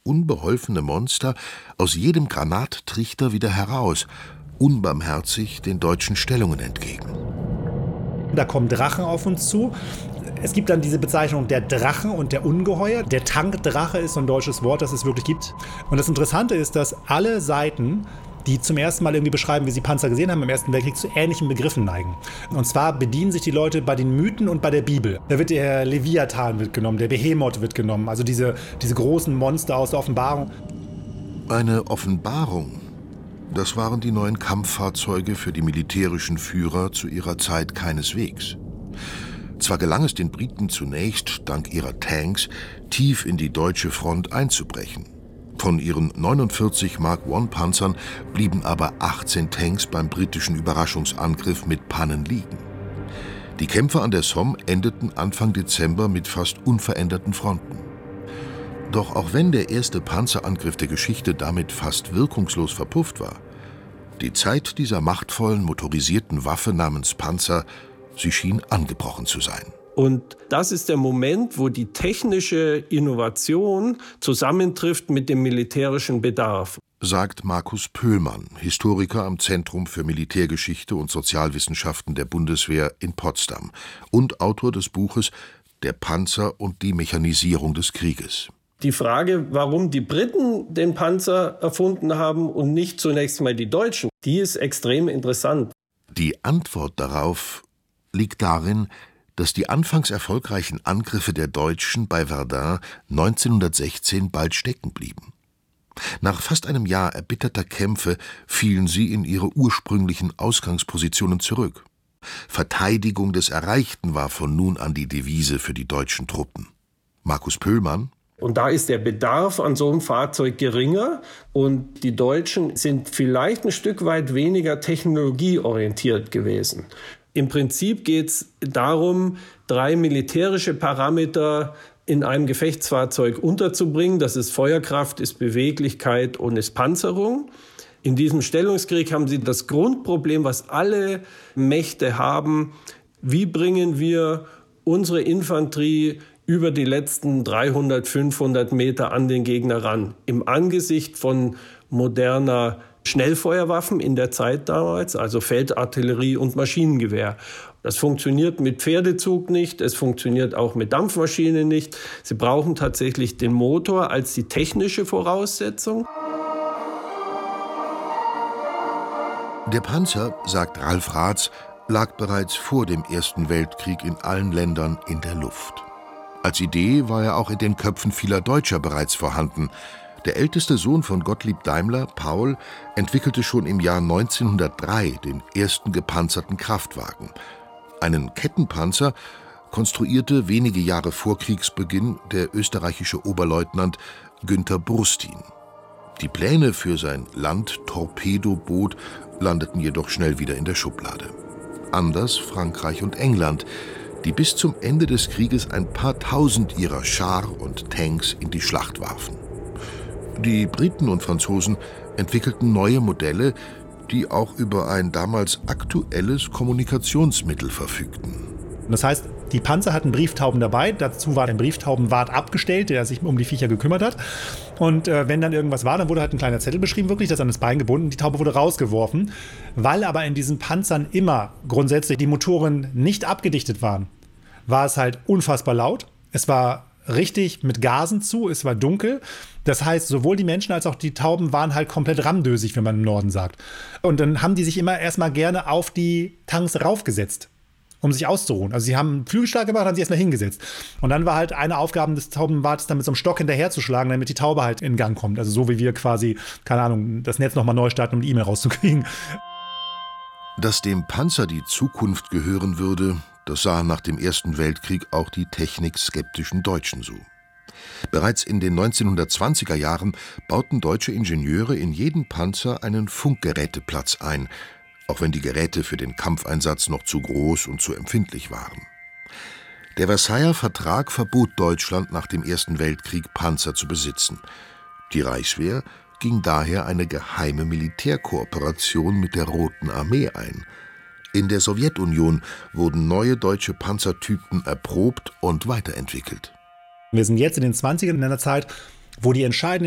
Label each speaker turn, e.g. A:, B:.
A: unbeholfene Monster aus jedem Granattrichter wieder heraus, unbarmherzig den deutschen Stellungen entgegen.
B: Da kommen Drachen auf uns zu. Es gibt dann diese Bezeichnung der Drachen und der Ungeheuer. Der Tankdrache ist so ein deutsches Wort, das es wirklich gibt. Und das Interessante ist, dass alle Seiten, die zum ersten Mal irgendwie beschreiben, wie sie Panzer gesehen haben im Ersten Weltkrieg, zu ähnlichen Begriffen neigen. Und zwar bedienen sich die Leute bei den Mythen und bei der Bibel. Da wird der Leviathan wird genommen, der Behemoth wird genommen, also diese großen Monster aus der Offenbarung.
A: Eine Offenbarung, das waren die neuen Kampffahrzeuge für die militärischen Führer zu ihrer Zeit keineswegs. Zwar gelang es den Briten zunächst, dank ihrer Tanks, tief in die deutsche Front einzubrechen. Von ihren 49 Mark-I-Panzern blieben aber 18 Tanks beim britischen Überraschungsangriff mit Pannen liegen. Die Kämpfe an der Somme endeten Anfang Dezember mit fast unveränderten Fronten. Doch auch wenn der erste Panzerangriff der Geschichte damit fast wirkungslos verpufft war, die Zeit dieser machtvollen motorisierten Waffe namens Panzer, sie schien angebrochen zu sein.
C: Und das ist der Moment, wo die technische Innovation zusammentrifft mit dem militärischen Bedarf.
A: Sagt Markus Pöhlmann, Historiker am Zentrum für Militärgeschichte und Sozialwissenschaften der Bundeswehr in Potsdam und Autor des Buches »Der Panzer und die Mechanisierung des Krieges«.
C: Die Frage, warum die Briten den Panzer erfunden haben und nicht zunächst mal die Deutschen, die ist extrem interessant.
A: Die Antwort darauf liegt darin, dass die anfangs erfolgreichen Angriffe der Deutschen bei Verdun 1916 bald stecken blieben. Nach fast einem Jahr erbitterter Kämpfe fielen sie in ihre ursprünglichen Ausgangspositionen zurück. Verteidigung des Erreichten war von nun an die Devise für die deutschen Truppen. Markus Pöhlmann:
C: Und da ist der Bedarf an so einem Fahrzeug geringer und die Deutschen sind vielleicht ein Stück weit weniger technologieorientiert gewesen. Im Prinzip geht es darum, 3 militärische Parameter in einem Gefechtsfahrzeug unterzubringen. Das ist Feuerkraft, ist Beweglichkeit und ist Panzerung. In diesem Stellungskrieg haben sie das Grundproblem, was alle Mächte haben: Wie bringen wir unsere Infanterie über die letzten 300, 500 Meter an den Gegner ran? Im Angesicht von moderner Schnellfeuerwaffen in der Zeit damals, also Feldartillerie und Maschinengewehr. Das funktioniert mit Pferdezug nicht, es funktioniert auch mit Dampfmaschine nicht. Sie brauchen tatsächlich den Motor als die technische Voraussetzung.
A: Der Panzer, sagt Ralf Raths, lag bereits vor dem Ersten Weltkrieg in allen Ländern in der Luft. Als Idee war er auch in den Köpfen vieler Deutscher bereits vorhanden. Der älteste Sohn von Gottlieb Daimler, Paul, entwickelte schon im Jahr 1903 den ersten gepanzerten Kraftwagen. Einen Kettenpanzer konstruierte wenige Jahre vor Kriegsbeginn der österreichische Oberleutnant Günther Brustin. Die Pläne für sein Land-Torpedoboot landeten jedoch schnell wieder in der Schublade. Anders Frankreich und England, die bis zum Ende des Krieges ein paar tausend ihrer Char und Tanks in die Schlacht warfen. Die Briten und Franzosen entwickelten neue Modelle, die auch über ein damals aktuelles Kommunikationsmittel verfügten.
B: Das heißt, die Panzer hatten Brieftauben dabei. Dazu war ein Brieftaubenwart abgestellt, der sich um die Viecher gekümmert hat. Und wenn dann irgendwas war, dann wurde halt ein kleiner Zettel beschrieben, wirklich, das an das Bein gebunden. Die Taube wurde rausgeworfen. Weil aber in diesen Panzern immer grundsätzlich die Motoren nicht abgedichtet waren, war es halt unfassbar laut. Es war richtig mit Gasen zu, es war dunkel. Das heißt, sowohl die Menschen als auch die Tauben waren halt komplett ramdösig, wie man im Norden sagt. Und dann haben die sich immer erstmal gerne auf die Tanks raufgesetzt, um sich auszuruhen. Also sie haben einen Flügelschlag gemacht, haben sich erstmal hingesetzt. Und dann war halt eine Aufgabe des Taubenwartes, dann mit so einem Stock hinterherzuschlagen, damit die Taube halt in Gang kommt. Also so wie wir quasi, keine Ahnung, das Netz nochmal neu starten, um die E-Mail rauszukriegen.
A: Dass dem Panzer die Zukunft gehören würde, das sahen nach dem Ersten Weltkrieg auch die technikskeptischen Deutschen so. Bereits in den 1920er Jahren bauten deutsche Ingenieure in jeden Panzer einen Funkgeräteplatz ein, auch wenn die Geräte für den Kampfeinsatz noch zu groß und zu empfindlich waren. Der Versailler Vertrag verbot Deutschland nach dem Ersten Weltkrieg Panzer zu besitzen. Die Reichswehr ging daher eine geheime Militärkooperation mit der Roten Armee ein. In der Sowjetunion wurden neue deutsche Panzertypen erprobt und weiterentwickelt.
B: Wir sind jetzt in den 20ern in einer Zeit, wo die entscheidenden